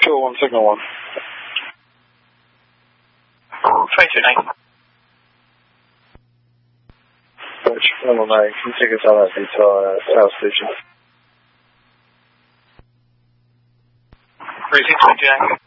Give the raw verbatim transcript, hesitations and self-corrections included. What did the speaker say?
Cool, one signal one. three two nine. Which, one on nine, can you take us on that to uh, South Station? Three six twenty nine.